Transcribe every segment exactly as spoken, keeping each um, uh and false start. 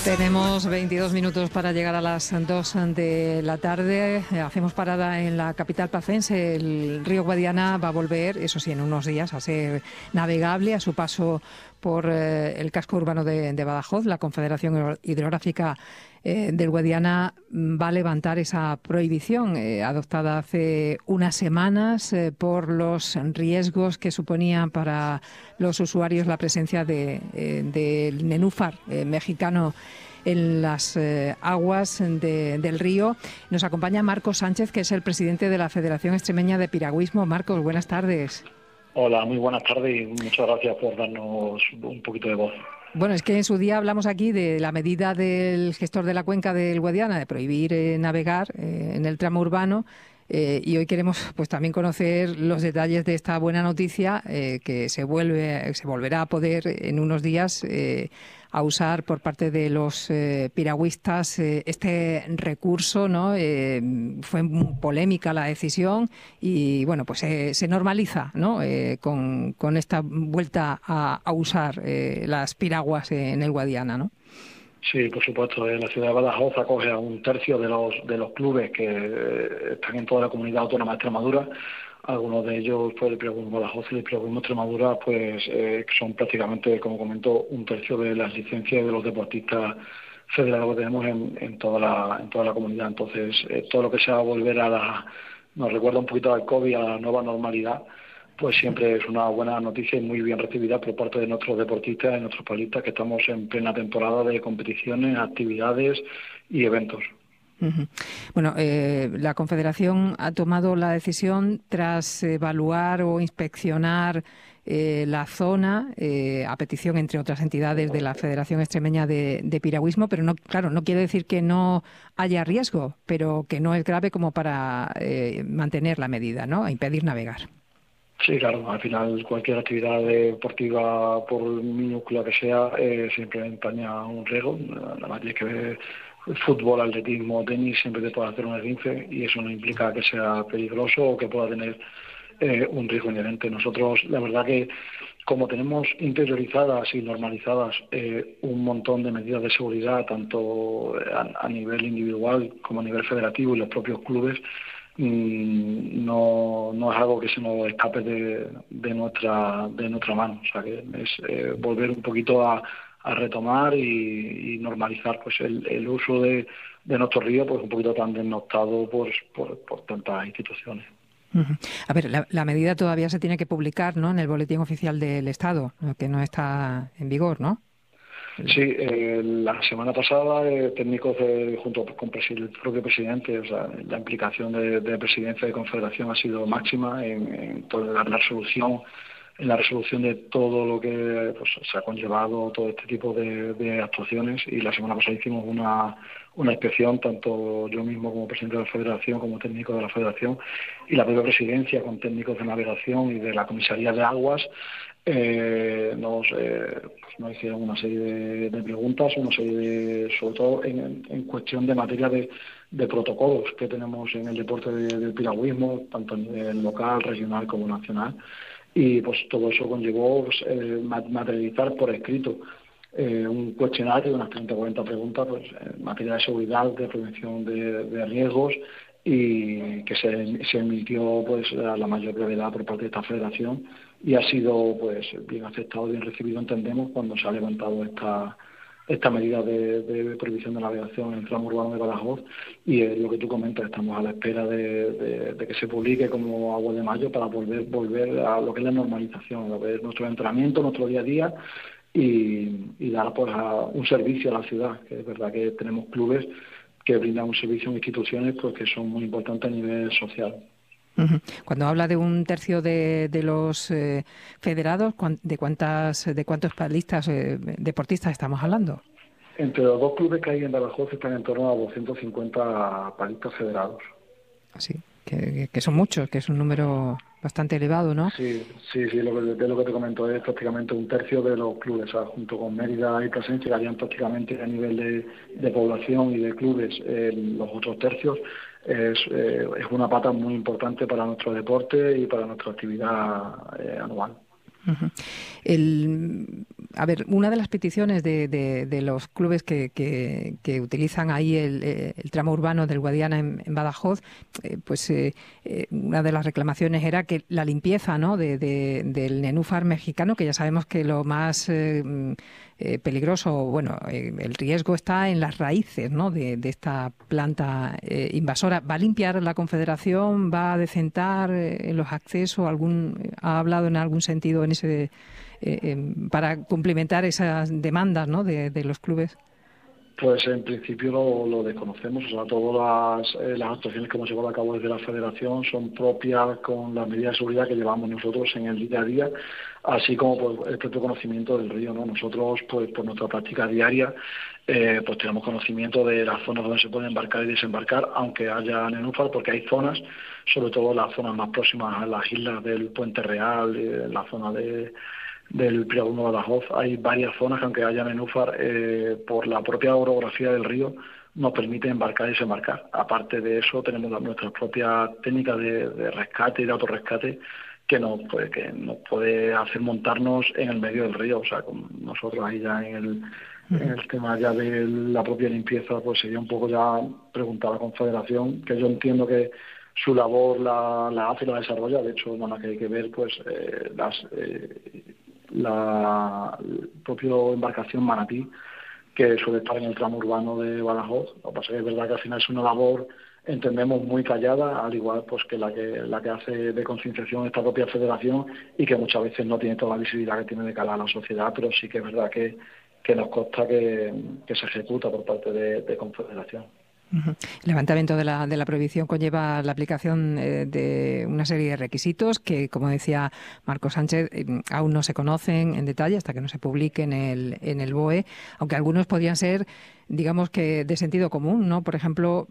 Tenemos veintidós minutos para llegar a las dos de la tarde. Hacemos parada en la capital pacense. El río Guadiana va a volver, eso sí, en unos días, a ser navegable a su paso por eh, el casco urbano de, de Badajoz. La Confederación Hidrográfica eh, del Guadiana va a levantar esa prohibición eh, adoptada hace unas semanas eh, por los riesgos que suponía para los usuarios la presencia de, eh, del nenúfar eh, mexicano en las eh, aguas de, del río. Nos acompaña Marcos Sánchez, que es el presidente de la Federación Extremeña de Piragüismo. Marcos, buenas tardes. Hola, muy buenas tardes y muchas gracias por darnos un poquito de voz. Bueno, es que en su día hablamos aquí de la medida del gestor de la cuenca del Guadiana de prohibir eh, navegar eh, en el tramo urbano. Eh, y hoy queremos pues también conocer los detalles de esta buena noticia eh, que se vuelve se volverá a poder en unos días eh, a usar por parte de los eh, piragüistas eh, este recurso, ¿no? Eh, fue polémica la decisión y bueno, pues eh, se normaliza, ¿no? Eh, con, con esta vuelta a, a usar eh, las piraguas en el Guadiana, ¿no? Sí, por supuesto. La ciudad de Badajoz acoge a un tercio de los de los clubes que eh, están en toda la comunidad autónoma de Extremadura. Algunos de ellos, pues el Piragüismo Badajoz y el Piragüismo Extremadura, pues eh, son prácticamente, como comento, un tercio de las licencias de los deportistas federados que tenemos en, en toda la en toda la comunidad. Entonces, eh, todo lo que sea volver a la, nos recuerda un poquito al COVID, a la nueva normalidad, pues siempre es una buena noticia y muy bien recibida por parte de nuestros deportistas y nuestros palistas, que estamos en plena temporada de competiciones, actividades y eventos. Uh-huh. Bueno, eh, la Confederación ha tomado la decisión tras evaluar o inspeccionar eh, la zona eh, a petición, entre otras entidades, de la Federación Extremeña de, de Piragüismo, pero no, claro, no quiere decir que no haya riesgo, pero que no es grave como para eh, mantener la medida, ¿no? A impedir navegar. Sí, claro, al final cualquier actividad deportiva, por minúscula que sea, eh, siempre empaña un riesgo. Nada más tienes que ver fútbol, atletismo, tenis, siempre te puede hacer un esguince y eso no implica que sea peligroso o que pueda tener eh, un riesgo inherente. Nosotros, la verdad que como tenemos interiorizadas y normalizadas eh, un montón de medidas de seguridad, tanto a, a nivel individual como a nivel federativo y los propios clubes, No, no es algo que se nos escape de, de nuestra de nuestra mano. O sea que es eh, volver un poquito a, a retomar y, y normalizar pues el, el uso de, de nuestro río, pues un poquito tan denostado por, por, por tantas instituciones. Uh-huh. A ver, la, la medida todavía se tiene que publicar, ¿no?, en el Boletín Oficial del Estado, que no está en vigor, ¿no? Sí, eh, la semana pasada eh, técnicos de, junto con el propio presidente, o sea, la implicación de, de presidencia de confederación ha sido máxima en, en toda la, la resolución, en la resolución de todo lo que pues, se ha conllevado todo este tipo de, de actuaciones, y la semana pasada hicimos una, una inspección, tanto yo mismo como presidente de la federación como técnico de la federación y la propia presidencia con técnicos de navegación y de la comisaría de aguas. Eh, nos, eh, pues nos hicieron una serie de, de preguntas, una serie de, sobre todo en, en cuestión de materia de, de protocolos que tenemos en el deporte de, del piragüismo, tanto a nivel local, regional como nacional, y pues todo eso conllevó pues, eh, materializar por escrito eh, un cuestionario de unas treinta o cuarenta preguntas pues, en materia de seguridad, de prevención de, de riesgos, y que se, se emitió pues a la mayor brevedad por parte de esta federación, y ha sido pues bien aceptado, bien recibido, entendemos, cuando se ha levantado esta esta medida de, de prohibición de navegación en el tramo urbano de Badajoz, y es lo que tú comentas, estamos a la espera de, de, de que se publique como agua de mayo para volver volver a lo que es la normalización, lo que es nuestro entrenamiento, nuestro día a día, y, y dar pues a un servicio a la ciudad, que es verdad que tenemos clubes que brindan un servicio en instituciones pues que son muy importantes a nivel social. Uh-huh. Cuando habla de un tercio de, de los eh, federados, ¿de cuántas de cuántos palistas eh, deportistas estamos hablando? Entre los dos clubes que hay en Badajoz están en torno a doscientos cincuenta palistas federados. Sí, que, que son muchos, que es un número bastante elevado, ¿no? Sí, sí, sí, lo que, de lo que te comento es prácticamente un tercio de los clubes, o sea, junto con Mérida y Plasencia, que harían prácticamente a nivel de, de población y de clubes eh, los otros tercios. Es, eh, es una pata muy importante para nuestro deporte y para nuestra actividad eh, anual. Uh-huh. El, a ver, una de las peticiones de, de, de los clubes que, que, que utilizan ahí el, el tramo urbano del Guadiana en, en Badajoz, eh, pues eh, eh, una de las reclamaciones era que la limpieza, ¿no?, de, de, del nenúfar mexicano, que ya sabemos que lo más eh, eh, peligroso, bueno, eh, el riesgo está en las raíces, ¿no?, de, de esta planta eh, invasora. ¿Va a limpiar la Confederación? ¿Va a decentar eh, en los accesos? ¿Algún, ha hablado en algún sentido en ese Eh, eh, para cumplimentar esas demandas, ¿no?, de, de los clubes? Pues en principio lo, lo desconocemos, o sea, todas las, eh, las actuaciones que hemos llevado a cabo desde la Federación son propias con las medidas de seguridad que llevamos nosotros en el día a día, así como por el propio conocimiento del río, ¿no? Nosotros, pues por nuestra práctica diaria, eh, pues tenemos conocimiento de las zonas donde se puede embarcar y desembarcar, aunque haya nenúfar, porque hay zonas, sobre todo las zonas más próximas a las islas del Puente Real, eh, la zona de del Piragüismo Badajoz, hay varias zonas que aunque haya nenúfar, eh, por la propia orografía del río, nos permite embarcar y desembarcar. Aparte de eso, tenemos las, nuestras propias técnicas de, de rescate y de autorrescate que nos, pues, que nos puede hacer montarnos en el medio del río. O sea, con nosotros ahí ya en el, en el tema ya de la propia limpieza, pues sería un poco ya preguntar a la Confederación, que yo entiendo que su labor la, la hace y la desarrolla. De hecho, bueno, que hay que ver pues eh, las... Eh, la propia embarcación Manatí, que suele estar en el tramo urbano de Badajoz. Lo que pasa es que es verdad que al final es una labor, entendemos, muy callada, al igual pues que la que la que hace de concienciación esta propia federación, y que muchas veces no tiene toda la visibilidad que tiene de cara a la sociedad, pero sí que es verdad que, que nos consta que, que se ejecuta por parte de, de Confederación. El levantamiento de la, de la prohibición conlleva la aplicación eh, de una serie de requisitos que, como decía Marco Sánchez, eh, aún no se conocen en detalle hasta que no se publique en el, en el B O E, aunque algunos podrían ser, digamos que de sentido común, ¿no? Por ejemplo,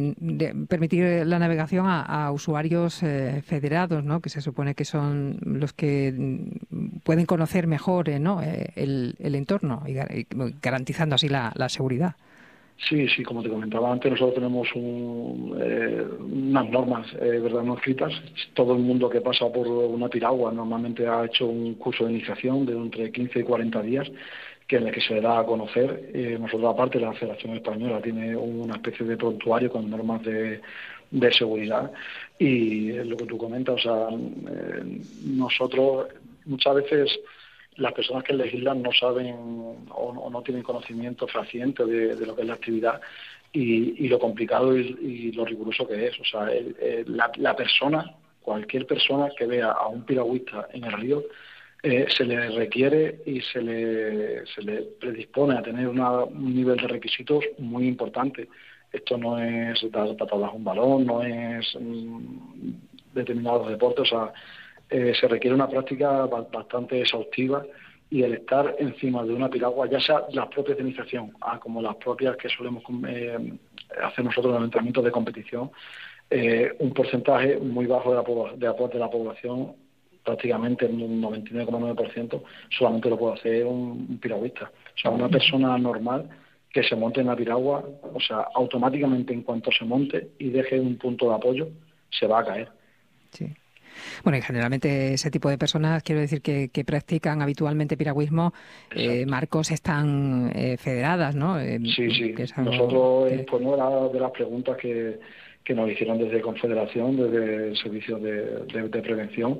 de permitir la navegación a, a usuarios eh, federados, ¿no?, que se supone que son los que pueden conocer mejor, eh, ¿no?, eh, el, el entorno, y garantizando así la, la seguridad. Sí, sí, como te comentaba antes, nosotros tenemos un, eh, unas normas, eh, verdad, no escritas. Todo el mundo que pasa por una piragua normalmente ha hecho un curso de iniciación de entre quince y cuarenta días, que en el que se le da a conocer. Eh, nosotros, aparte, la Federación Española tiene una especie de prontuario con normas de, de seguridad. Y es lo que tú comentas, o sea, eh, nosotros muchas veces las personas que legislan no saben o, o no tienen conocimiento fehaciente de, de lo que es la actividad y, y lo complicado y, y lo riguroso que es. O sea, el, el, la, la persona, cualquier persona que vea a un piragüista en el río, eh, se le requiere y se le, se le predispone a tener una, un nivel de requisitos muy importante. Esto no es dar patadas a un balón, no es mmm, determinados deportes, o sea, Eh, se requiere una práctica bastante exhaustiva, y el estar encima de una piragua, ya sea las propias de iniciación ah, como las propias que solemos eh, hacer nosotros en el entrenamiento de competición, eh, un porcentaje muy bajo de la, de, la, de la población, prácticamente un noventa y nueve coma nueve por ciento, solamente lo puede hacer un, un piragüista. O sea, una persona normal que se monte en la piragua, o sea, automáticamente en cuanto se monte y deje un punto de apoyo, se va a caer. Sí. Bueno, y generalmente ese tipo de personas, quiero decir, que, que practican habitualmente piragüismo, eh, Marcos, están eh, federadas, ¿no? Eh, sí, sí. Que es Nosotros, que... pues no era de las preguntas que, que nos hicieron desde Confederación, desde el Servicio de, de, de Prevención,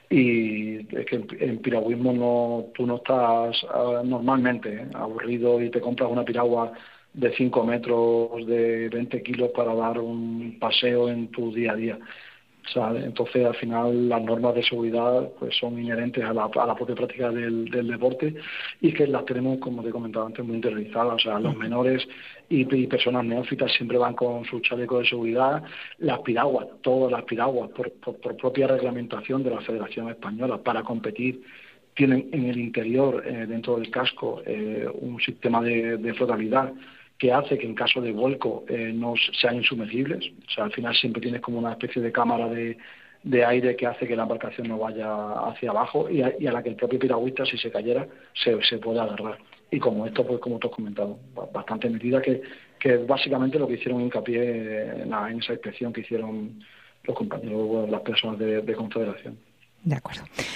y es que en, en piragüismo no, tú no estás uh, normalmente ¿eh? aburrido y te compras una piragua de cinco metros, de veinte kilos para dar un paseo en tu día a día. O sea, entonces, al final, las normas de seguridad pues son inherentes a la, a la propia práctica del, del deporte, y que las tenemos, como te comentaba antes, muy interiorizadas. O sea, los menores y, y personas neófitas siempre van con su chaleco de seguridad. Las piraguas, todas las piraguas, por, por, por propia reglamentación de la Federación Española, para competir, tienen en el interior, eh, dentro del casco, eh, un sistema de, de flotabilidad que hace que en caso de vuelco eh, no sean insumergibles. O sea, al final siempre tienes como una especie de cámara de, de aire que hace que la embarcación no vaya hacia abajo, y a, y a la que el propio piragüista, si se cayera, se, se puede agarrar. Y como esto, pues como tú has comentado, bastante medidas que, que básicamente lo que hicieron hincapié en, la, en esa inspección que hicieron los compañeros, las personas de, de Confederación. De acuerdo.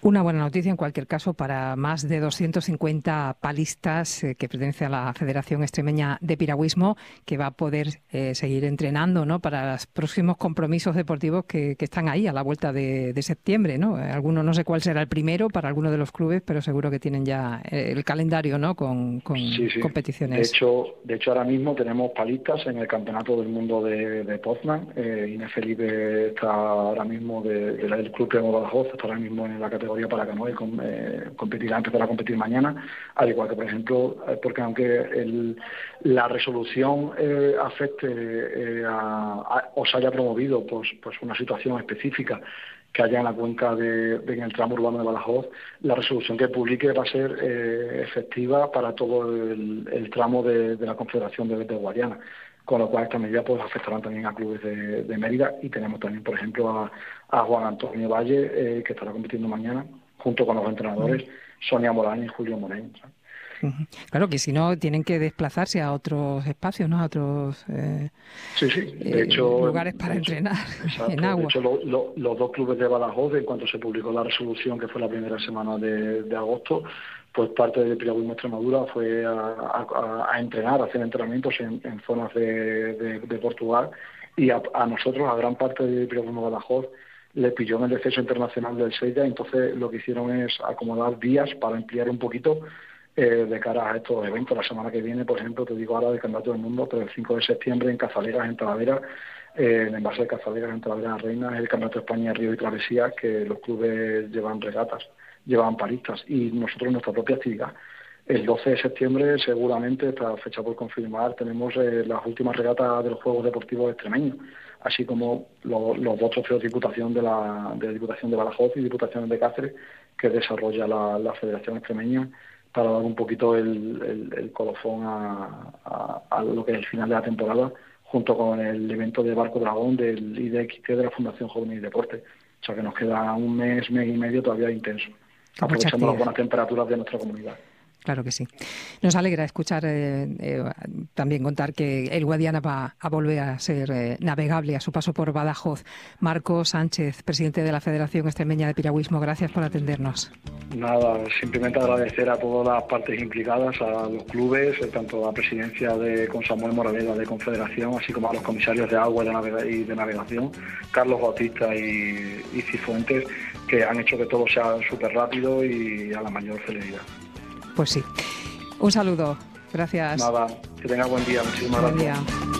Una buena noticia en cualquier caso para más de doscientos cincuenta palistas eh, que pertenecen a la Federación Extremeña de Piragüismo, que va a poder eh, seguir entrenando, ¿no?, para los próximos compromisos deportivos que, que están ahí a la vuelta de, de septiembre, ¿no? Algunos, no sé cuál será el primero para algunos de los clubes, pero seguro que tienen ya el calendario, ¿no?, con, con sí, sí. competiciones. De hecho, de hecho, ahora mismo tenemos palistas en el Campeonato del Mundo de, de Poznan. Eh, Inés Felipe está ahora mismo de, de la, del Club de Badajoz, está ahora mismo en la categoría para canoa y com, eh, competirá, empezará a competir mañana, al igual que, por ejemplo, eh, porque aunque el, la resolución eh, afecte eh, a, a, o se haya promovido pues, pues una situación específica que haya en la cuenca de, de en el tramo urbano de Badajoz, la resolución que publique va a ser eh, efectiva para todo el, el tramo de, de la Confederación de, de Guadiana, con lo cual estas medidas pues afectarán también a clubes de, de Mérida, y tenemos también, por ejemplo, a, a Juan Antonio Valle, eh, que estará compitiendo mañana, junto con los entrenadores Sonia Morán y Julio Moreno, ¿sabes? Uh-huh. Claro que si no tienen que desplazarse a otros espacios, ¿no?, a otros eh, sí, sí. De eh, hecho, lugares para de hecho, entrenar exacto. en agua. De hecho, lo, lo, los dos clubes de Badajoz, en cuanto se publicó la resolución, que fue la primera semana de, de agosto, pues parte del Piragüismo Extremadura fue a, a, a entrenar, a hacer entrenamientos en, en zonas de, de, de Portugal, y a, a nosotros, a gran parte del Piragüismo Badajoz, le pilló en el descenso internacional del Sella. Entonces lo que hicieron es acomodar días para ampliar un poquito eh, de cara a estos eventos. La semana que viene, por ejemplo, te digo ahora del Campeonato del Mundo, pero el cinco de septiembre en Cazaleras, en Talavera, eh, en el envase de Cazaleras, en Talavera Reina, el Campeonato de España de Río y Travesía, que los clubes llevan regatas, llevan paristas, y nosotros nuestra propia actividad. El doce de septiembre, seguramente, esta fecha por confirmar, tenemos eh, las últimas regatas de los Juegos Deportivos Extremeños, así como lo, los dos trofeos de Diputación de la de Diputación de Badajoz y Diputación de Cáceres, que desarrolla la, la Federación Extremeña, para dar un poquito el, el, el colofón a, a, a lo que es el final de la temporada, junto con el evento de Barco Dragón del I D X T de la Fundación Juvenil y Deporte. O sea que nos queda un mes, mes y medio todavía intenso, aprovechando las buenas temperaturas de nuestra comunidad. Claro que sí. Nos alegra escuchar, eh, eh, también contar que el Guadiana va a volver a ser eh, navegable a su paso por Badajoz. Marco Sánchez, presidente de la Federación Extremeña de Piragüismo, gracias por atendernos. Nada, simplemente agradecer a todas las partes implicadas, a los clubes, tanto a la presidencia de con Samuel Moraleda de Confederación, así como a los comisarios de agua y de, navega y de navegación, Carlos Bautista y, y Cifuentes, que han hecho que todo sea súper rápido y a la mayor celeridad. Pues sí. Un saludo. Gracias. Nada, que tenga buen día. Muchísimas buen gracias. Día.